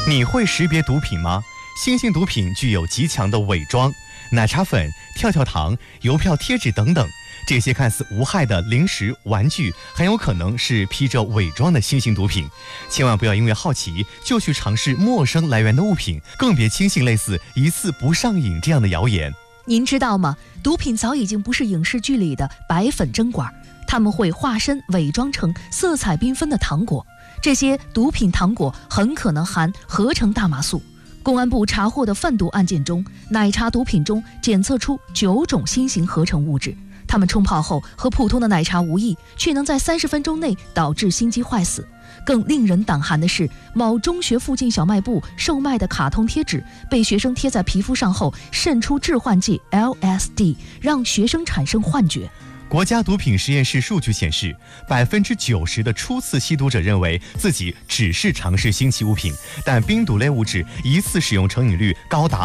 你会识别毒品吗？新型毒品具有极强的伪装，奶茶粉、跳跳糖、邮票贴纸等等，这些看似无害的零食、玩具，很有可能是披着伪装的新型毒品。千万不要因为好奇就去尝试陌生来源的物品，更别轻信类似一次不上瘾这样的谣言。 您知道吗？毒品早已经不是影视剧里的白粉针管，他们会化身伪装成色彩缤纷的糖果。这些毒品糖果很可能含合成大麻素。公安部查获的贩毒案件中，奶茶毒品中检测出9种新型合成物质，它们冲泡后和普通的奶茶无异，却能在30分钟内导致心肌坏死。更令人胆寒的是，某中学附近小卖部售卖的卡通贴纸被学生贴在皮肤上后渗出致幻剂 LSD， 让学生产生幻觉。 国家毒品实验室数据显示，90%的初次吸毒者认为自己只是尝试新奇物品，但冰毒类物质一次使用成瘾率高达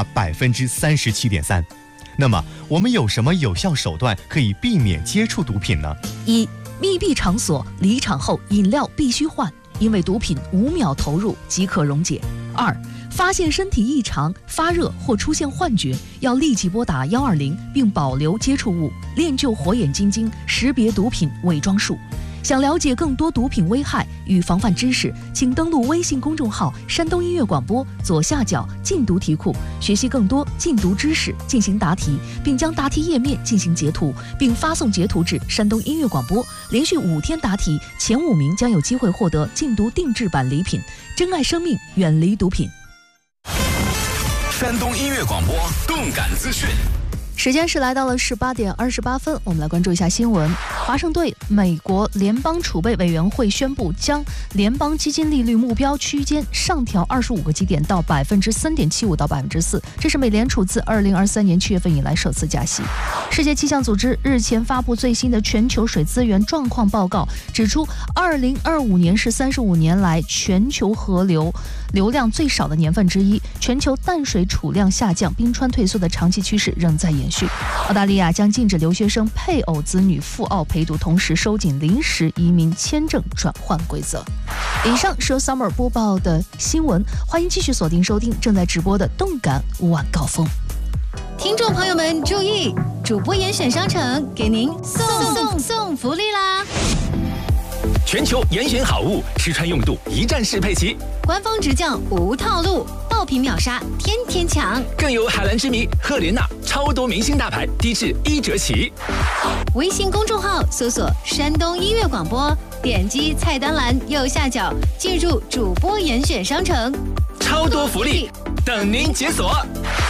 37.3%。那么，我们有什么有效手段可以避免接触毒品呢 ？1. 密闭场所离场后饮料必须换，因为毒品5秒投入即可溶解。2. 发现身体异常、发热或出现幻觉，要立即拨打120，并保留接触物，练就火眼金睛识别毒品伪装术。想了解更多毒品危害与防范知识，请登录微信公众号山东音乐广播左下角禁毒题库，学习更多禁毒知识，进行答题，并将答题页面进行截图，并发送截图至山东音乐广播。连续5天答题，前5名将有机会获得禁毒定制版礼品。珍爱生命，远离毒品。 山东音乐广播动感资讯。 时间是来到了18点28分，我们来关注一下新闻。华盛顿美国联邦储备委员会宣布将联邦基金利率目标区间上调25个基点到3.75%到4%，这是美联储自2023年7月份以来首次加息。世界气象组织日前发布最新的全球水资源状况报告，指出2025年是35年来全球河流量最少的年份之一，全球淡水储量下降、冰川退缩的长期趋势仍在延续。澳大利亚将禁止留学生配偶子女赴澳陪读，同时收紧临时移民签证转换规则。以上是由 Summer 播报的新闻，欢迎继续锁定收听正在直播的动感晚高峰。 听众朋友们注意，主播严选商城给您送福利啦！ 全球严选好物，吃穿用度一站式配齐， 官方直降无套路，爆品秒杀，天天抢， 更有海蓝之谜、赫莲娜超多明星大牌，低至1折起。 微信公众号搜索山东音乐广播，点击菜单栏右下角进入主播严选商城， 超多福利等您解锁。